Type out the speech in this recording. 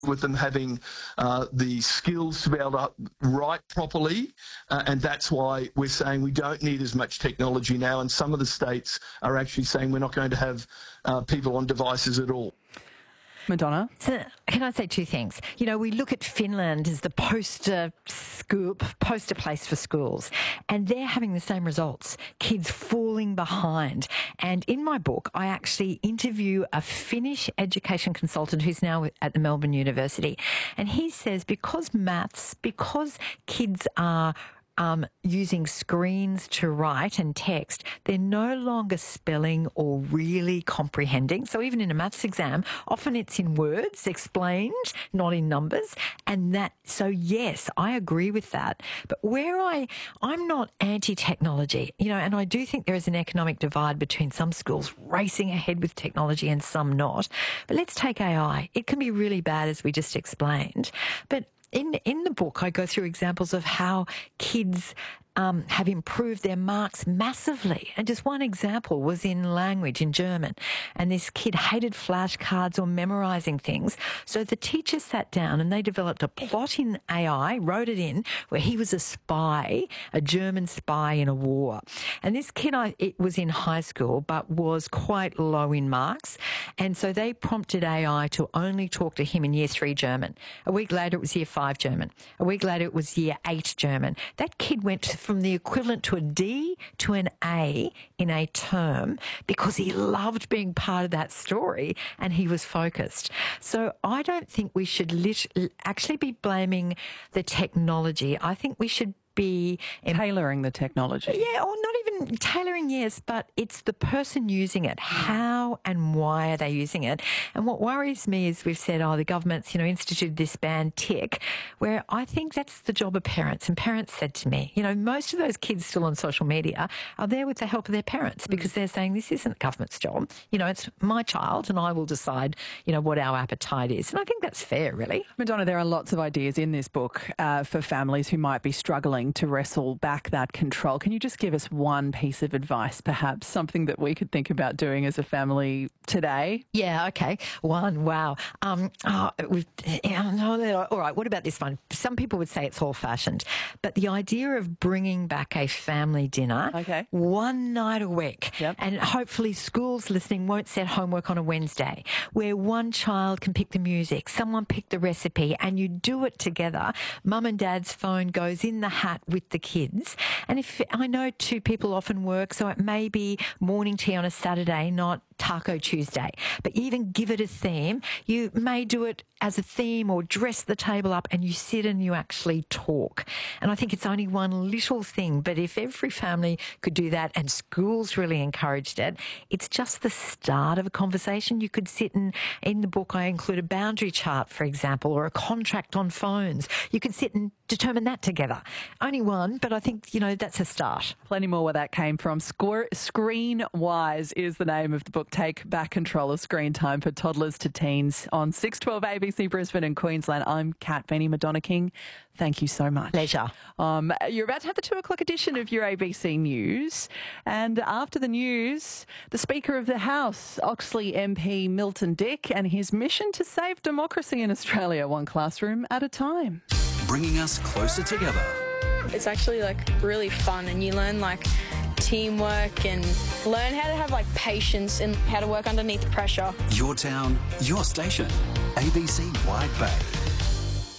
with them having the skills to be able to write properly, and that's why we're saying we don't need as much technology now, and some of the states are actually saying we're not going to have people on devices at all. Madonna? So can I say two things? You know, we look at Finland as the poster place for schools, and they're having the same results, kids falling behind. And in my book, I actually interview a Finnish education consultant who's now at the Melbourne University, and he says because kids are using screens to write and text, they're no longer spelling or really comprehending. So even in a maths exam, often it's in words explained, not in numbers. So yes, I agree with that. But I'm not anti-technology, you know, and I do think there is an economic divide between some schools racing ahead with technology and some not. But let's take AI. It can be really bad, as we just explained. But in the book, I go through examples of how kids have improved their marks massively. And just one example was in language, in German. And this kid hated flashcards or memorising things. So the teacher sat down and they developed a plot in AI, wrote it in, where he was a spy, a German spy in a war. And this kid, it was in high school, but was quite low in marks. And so they prompted AI to only talk to him in Year 3 German. A week later, it was Year 5 German. A week later, it was Year 8 German. That kid went from the equivalent to a D to an A in a term because he loved being part of that story and he was focused. So I don't think we should actually be blaming the technology. I think we should be tailoring the technology. Yeah, or not even tailoring, yes, but it's the person using it. How and why are they using it? And what worries me is we've said, the government's, instituted this ban TIC, where I think that's the job of parents. And parents said to me, most of those kids still on social media are there with the help of their parents because they're saying this isn't government's job. It's my child and I will decide, what our appetite is. And I think that's fair, really. Madonna, there are lots of ideas in this book for families who might be struggling to wrestle back that control. Can you just give us one piece of advice, perhaps, something that we could think about doing as a family today? Yeah, okay. One, wow. All right, what about this one? Some people would say it's old-fashioned, but the idea of bringing back a family dinner one night a week, and hopefully schools listening won't set homework on a Wednesday, where one child can pick the music, someone pick the recipe, and you do it together. Mum and Dad's phone goes in the hat with the kids. And if I know two people often work, so it may be morning tea on a Saturday, not Taco Tuesday, but even give it a theme. You may do it as a theme or dress the table up and you sit and you actually talk. And I think it's only one little thing, but if every family could do that and schools really encouraged it, it's just the start of a conversation. You could sit and, in the book I include a boundary chart, for example, or a contract on phones. You could sit and determine that together. Only one, but I think, that's a start. Plenty more where that came from. Screen Wise is the name of the book. Take back control of screen time for toddlers to teens on 612 ABC Brisbane and Queensland. I'm Kat Benny. Madonna King, thank you so much. Pleasure. You're about to have the 2 o'clock edition of your ABC News. And after the news, the Speaker of the House, Oxley MP Milton Dick, and his mission to save democracy in Australia, one classroom at a time. Bringing us closer together. It's actually really fun, and you learn teamwork and learn how to have patience and how to work underneath pressure. Your town, your station. ABC Wide Bay.